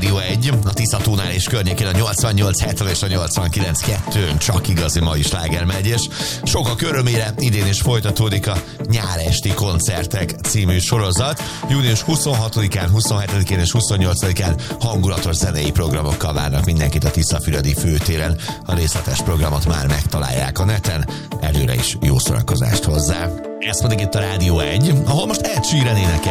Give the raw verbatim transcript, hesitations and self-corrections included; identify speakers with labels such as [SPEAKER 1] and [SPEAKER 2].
[SPEAKER 1] Rádió egy, a Tiszatónál és környékén a nyolcvannyolc hetven és a nyolcvankilenc kettőn csak igazi mai slágermegyés. Sokak örömére idén is folytatódik a Nyáresti koncertek című sorozat. június huszonhatodikán, huszonhetedikén és huszonnyolcadikán hangulatos zenei programokkal várnak mindenkit a Tiszafüredi főtéren. A részletes programot már megtalálják a neten, előre is jó szórakozást hozzá. Ez pedig itt a Rádió egy, ahol most Ed Sheeran énekel.